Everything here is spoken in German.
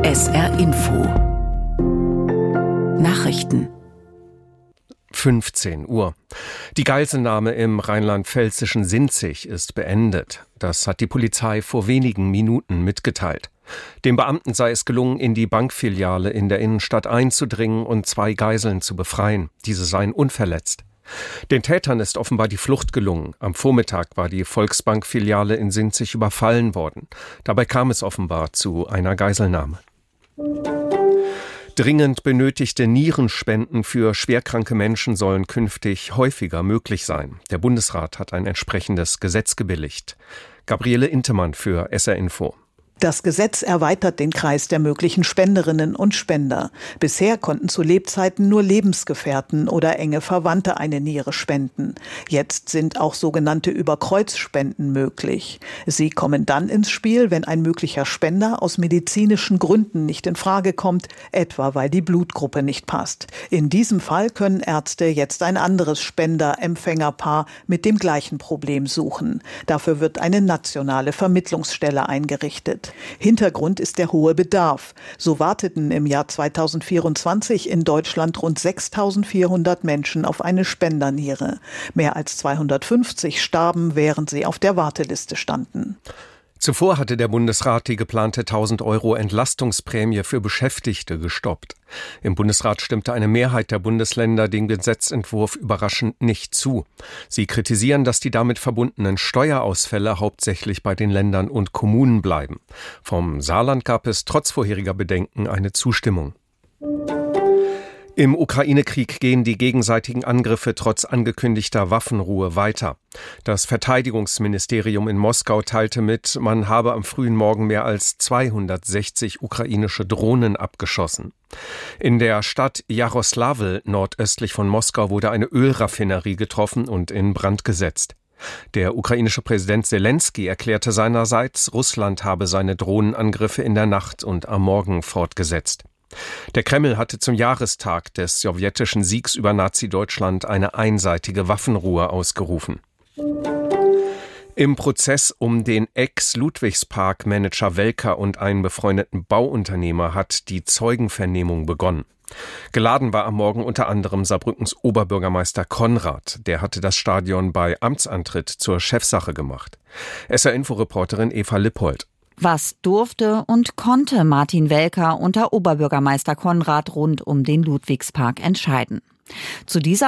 SR Info Nachrichten 15 Uhr. Die Geiselnahme im rheinland-pfälzischen Sinzig ist beendet. Das hat die Polizei vor wenigen Minuten mitgeteilt. Dem Beamten sei es gelungen, in die Bankfiliale in der Innenstadt einzudringen und 2 Geiseln zu befreien. Diese seien unverletzt. Den Tätern ist offenbar die Flucht gelungen. Am Vormittag war die Volksbank-Filiale in Sinzig überfallen worden. Dabei kam es offenbar zu einer Geiselnahme. Dringend benötigte Nierenspenden für schwerkranke Menschen sollen künftig häufiger möglich sein. Der Bundesrat hat ein entsprechendes Gesetz gebilligt. Gabriele Intemann für SR Info. Das Gesetz erweitert den Kreis der möglichen Spenderinnen und Spender. Bisher konnten zu Lebzeiten nur Lebensgefährten oder enge Verwandte eine Niere spenden. Jetzt sind auch sogenannte Überkreuzspenden möglich. Sie kommen dann ins Spiel, wenn ein möglicher Spender aus medizinischen Gründen nicht in Frage kommt, etwa weil die Blutgruppe nicht passt. In diesem Fall können Ärzte jetzt ein anderes Spender-Empfängerpaar mit dem gleichen Problem suchen. Dafür wird eine nationale Vermittlungsstelle eingerichtet. Hintergrund ist der hohe Bedarf. So warteten im Jahr 2024 in Deutschland rund 6.400 Menschen auf eine Spenderniere. Mehr als 250 starben, während sie auf der Warteliste standen. Zuvor hatte der Bundesrat die geplante 1.000 € Entlastungsprämie für Beschäftigte gestoppt. Im Bundesrat stimmte eine Mehrheit der Bundesländer dem Gesetzentwurf überraschend nicht zu. Sie kritisieren, dass die damit verbundenen Steuerausfälle hauptsächlich bei den Ländern und Kommunen bleiben. Vom Saarland gab es trotz vorheriger Bedenken eine Zustimmung. Im Ukraine-Krieg gehen die gegenseitigen Angriffe trotz angekündigter Waffenruhe weiter. Das Verteidigungsministerium in Moskau teilte mit, man habe am frühen Morgen mehr als 260 ukrainische Drohnen abgeschossen. In der Stadt Jaroslawl, nordöstlich von Moskau, wurde eine Ölraffinerie getroffen und in Brand gesetzt. Der ukrainische Präsident Selenskyj erklärte seinerseits, Russland habe seine Drohnenangriffe in der Nacht und am Morgen fortgesetzt. Der Kreml hatte zum Jahrestag des sowjetischen Siegs über Nazi-Deutschland eine einseitige Waffenruhe ausgerufen. Im Prozess um den Ex-Ludwigspark-Manager Welker und einen befreundeten Bauunternehmer hat die Zeugenvernehmung begonnen. Geladen war am Morgen unter anderem Saarbrückens Oberbürgermeister Konrad. Der hatte das Stadion bei Amtsantritt zur Chefsache gemacht. SR-Info-Reporterin Eva Lippold. Was durfte und konnte Martin Welker unter Oberbürgermeister Konrad rund um den Ludwigspark entscheiden? Zu dieser